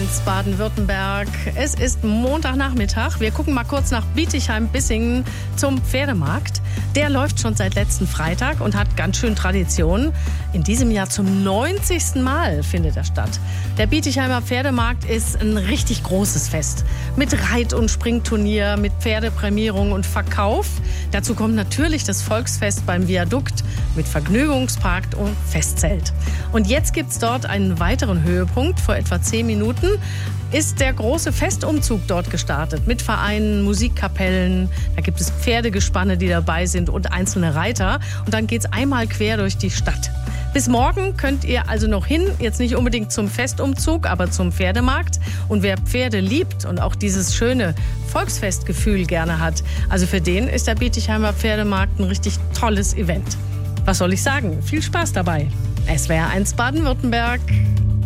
SWR1 Baden-Württemberg. Es ist Montagnachmittag. Wir gucken mal kurz nach Bietigheim-Bissingen zum Pferdemarkt. Der läuft schon seit letzten Freitag und hat ganz schön Tradition. In diesem Jahr zum 90. Mal findet er statt. Der Bietigheimer Pferdemarkt ist ein richtig großes Fest. Mit Reit- und Springturnier, mit Pferdeprämierung und Verkauf. Dazu kommt natürlich das Volksfest beim Viadukt mit Vergnügungspark und Festzelt. Und jetzt gibt es dort einen weiteren Höhepunkt. Vor etwa 10 Minuten ist der große Festumzug dort gestartet mit Vereinen, Musikkapellen. Da gibt es Pferdegespanne, die dabei sind und einzelne Reiter. Und dann geht es einmal quer durch die Stadt. Bis morgen könnt ihr also noch hin, jetzt nicht unbedingt zum Festumzug, aber zum Pferdemarkt. Und wer Pferde liebt und auch dieses schöne Volksfestgefühl gerne hat, also für den ist der Bietigheimer Pferdemarkt ein richtig tolles Event. Was soll ich sagen? Viel Spaß dabei. SWR1 Baden-Württemberg.